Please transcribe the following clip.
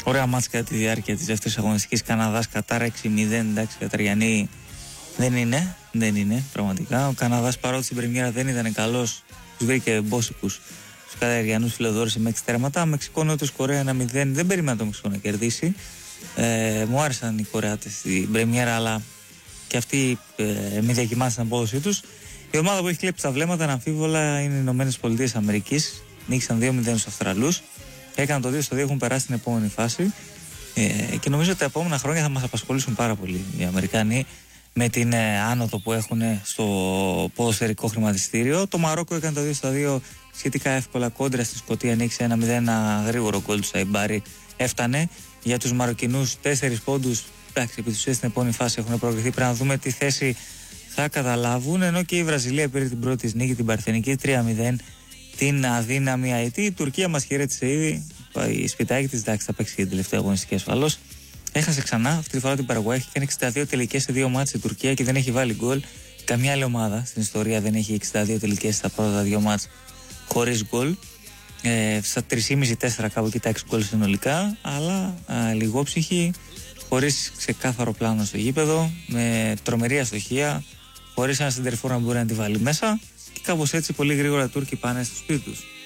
Ωραία μάτς κατά τη διάρκεια της δεύτερης αγωνιστικής. Καναδάς Κατάρ 6-0. Εντάξει, Καταριανοί δεν είναι πραγματικά. Ο Καναδάς, παρότι στην πρεμιέρα δεν ήταν καλός, τους βρήκε μπόσικους. Τους Καταριανούς φιλοδόρησε με 6 τέρματα. Μεξικό Νότιος Κορέα 1-0. Δεν περίμενα το Μεξικό να κερδίσει. Μου άρεσαν οι Κορεάτες στην πρεμιέρα, αλλά και αυτοί μη διακυμάνσαν την απόδοσή τους. Η ομάδα που έχει κλέψει τα βλέμματα αναμφίβολα είναι οι Ηνωμένες Πολιτείες Αμερικής. Νίκησαν 2-0 στους Αυστραλούς. Έκαναν το 2-2, έχουν περάσει στην επόμενη φάση. Και νομίζω ότι τα επόμενα χρόνια θα μας απασχολήσουν πάρα πολύ οι Αμερικάνοι με την άνοδο που έχουν στο ποδοσφαιρικό χρηματιστήριο. Το Μαρόκο έκανε το 2-2 σχετικά εύκολα κόντρα στη Σκωτία, νίκησε 1-0. Ένα γρήγορο γκολ του Σαϊμπάρη έφτανε. Για τους Μαροκινούς 4 πόντους. Εντάξει, επί της ουσίας στην επόμενη φάση έχουν προκριθεί. Πρέπει να δούμε τι θέση θα καταλάβουν. Ενώ και η Βραζιλία πήρε την πρώτη νίκη, την Παρθενική 3-0. Την αδύναμη Αιτή. Η Τουρκία μας χαιρέτησε ήδη. Η σπιτάκι της, εντάξει, θα παίξει και την τελευταία αγωνιστική ασφαλώς. Έχασε ξανά αυτή τη φορά την Παραγουάη. Έχει κάνει 62 τελικές σε 2 μάτς η Τουρκία και δεν έχει βάλει γκολ. Καμιά άλλη ομάδα στην ιστορία δεν έχει 62 τελικές στα πρώτα 2 μάτς χωρίς γκολ. Στα 3,5-4 κάπου εκεί τα 6 γκολ συνολικά. Αλλά λιγόψυχη, χωρίς ξεκάθαρο πλάνο στο γήπεδο, με τρομερή αστοχία, χωρίς ένα σεντερφόρ να μπορεί να τη βάλει μέσα. Και κάπως έτσι πολύ γρήγορα οι Τούρκοι πάνε στο σπίτι τους.